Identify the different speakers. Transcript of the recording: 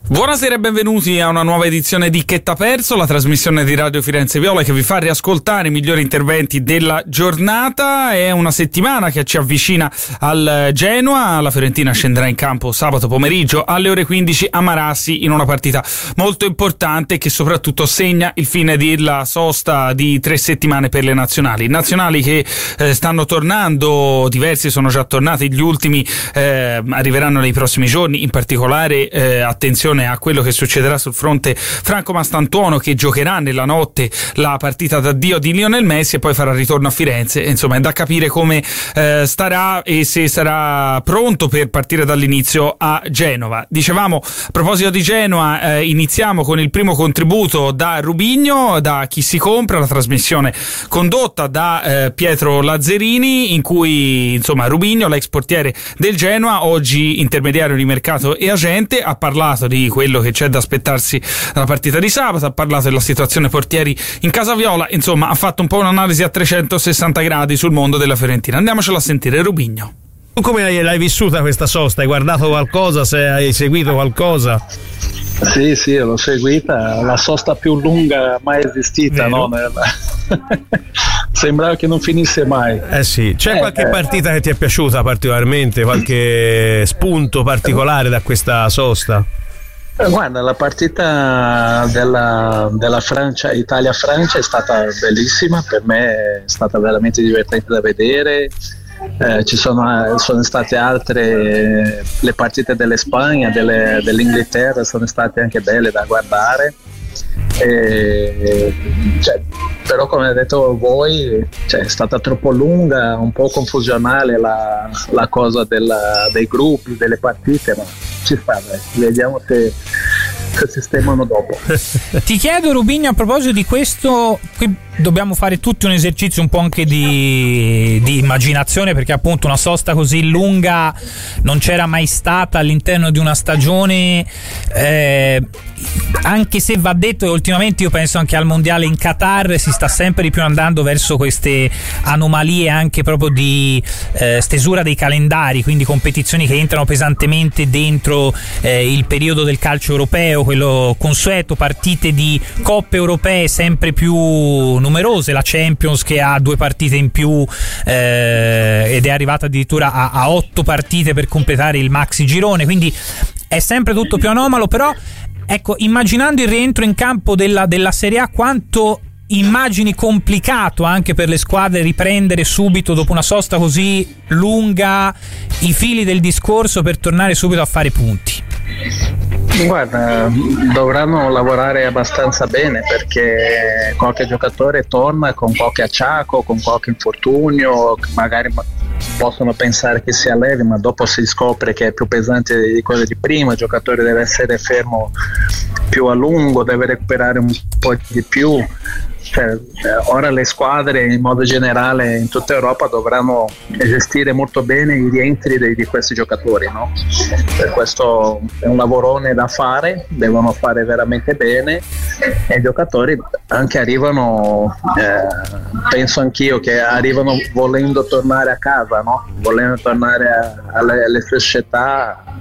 Speaker 1: Buonasera e benvenuti a una nuova edizione di Che t'ha perso, la trasmissione di Radio Firenze Viola che vi fa riascoltare i migliori interventi della giornata. È una settimana che ci avvicina al Genoa. La Fiorentina scenderà in campo sabato pomeriggio alle ore 15 a Marassi in una partita molto importante che soprattutto segna il fine della sosta di 3 settimane per le nazionali che stanno tornando. Diversi sono già tornati, gli ultimi arriveranno nei prossimi giorni. In particolare attenzione a quello che succederà sul fronte Franco Mastantuono, che giocherà nella notte la partita d'addio di Lionel Messi e poi farà ritorno a Firenze. Insomma, è da capire come starà e se sarà pronto per partire dall'inizio a Genova. Dicevamo, a proposito di Genoa, iniziamo con il primo contributo da Rubigno, da Chi si compra, la trasmissione condotta da Pietro Lazzerini, in cui insomma Rubigno, l'ex portiere del Genoa, oggi intermediario di mercato e agente, ha parlato di quello che c'è da aspettarsi dalla partita di sabato, ha parlato della situazione portieri in casa viola, insomma ha fatto un po' un'analisi a 360 gradi sul mondo della Fiorentina. Andiamocela a sentire. Rubigno.
Speaker 2: Come l'hai vissuta questa sosta? Hai guardato qualcosa? Se hai seguito qualcosa?
Speaker 3: Sì, l'ho seguita, la sosta più lunga mai esistita, no? Sembrava che non finisse mai.
Speaker 2: Sì, c'è qualche partita che ti è piaciuta particolarmente, qualche spunto particolare da questa sosta?
Speaker 3: Guarda, la partita della Francia, Italia-Francia, è stata bellissima, per me è stata veramente divertente da vedere. Ci sono state altre, le partite dell'Espagna, dell'Inghilterra sono state anche belle da guardare. Però come avete detto voi, è stata troppo lunga, un po' confusionale la cosa dei gruppi, delle partite, ma ci sta, vediamo se sistemano dopo.
Speaker 4: Ti chiedo, Rubigno, a proposito di questo, qui dobbiamo fare tutti un esercizio un po' anche di immaginazione, perché appunto una sosta così lunga non c'era mai stata all'interno di una stagione, anche se va detto che ultimamente io penso anche al mondiale in Qatar si sta sempre di più andando verso queste anomalie anche proprio di stesura dei calendari, quindi competizioni che entrano pesantemente dentro il periodo del calcio europeo, quello consueto, partite di coppe europee sempre più numerose, la Champions che ha 2 partite in più ed è arrivata addirittura a 8 partite per completare il maxi girone, quindi è sempre tutto più anomalo. Però ecco, immaginando il rientro in campo della Serie A, quanto immagini complicato anche per le squadre riprendere subito dopo una sosta così lunga i fili del discorso per tornare subito a fare punti?
Speaker 3: Guarda, dovranno lavorare abbastanza bene, perché qualche giocatore torna con qualche acciacco, con qualche infortunio, magari possono pensare che sia leve, ma dopo si scopre che è più pesante di quello di prima. Il giocatore deve essere fermo più a lungo, deve recuperare un po' di più. Ora le squadre in modo generale in tutta Europa dovranno gestire molto bene i rientri di questi giocatori, no? Per questo è un lavorone da fare, devono fare veramente bene, e i giocatori anche arrivano, penso anch'io che arrivano volendo tornare a casa, no? Volendo tornare alle società